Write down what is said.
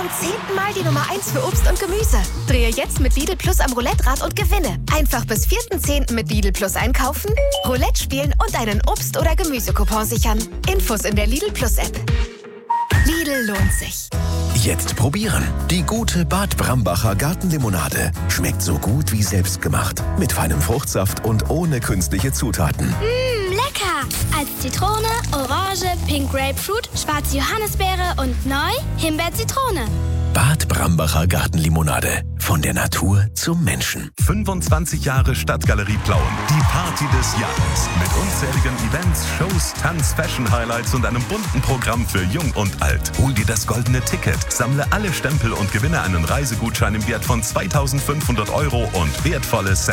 10. Mal die Nummer 1 für Obst und Gemüse. Drehe jetzt mit Lidl Plus am Roulette-Rad und gewinne. Einfach bis 4.10. mit Lidl Plus einkaufen, Roulette spielen und einen Obst- oder Gemüsecoupon sichern. Infos in der Lidl Plus App. Lidl lohnt sich. Jetzt probieren. Die gute Bad Brambacher Gartenlimonade. Schmeckt so gut wie selbstgemacht. Mit feinem Fruchtsaft und ohne künstliche Zutaten. Lecker! Als Zitrone, Orange, Pink Grapefruit, schwarze Johannisbeere und neu Himbeer-Zitrone. Bad Brambacher Gartenlimonade. Von der Natur zum Menschen. 25 Jahre Stadtgalerie Plauen. Die Party des Jahres. Mit unzähligen Events, Shows, Tanz, Fashion-Highlights und einem bunten Programm für Jung und Alt. Hol dir das goldene Ticket, sammle alle Stempel und gewinne einen Reisegutschein im Wert von 2.500 € und wertvolle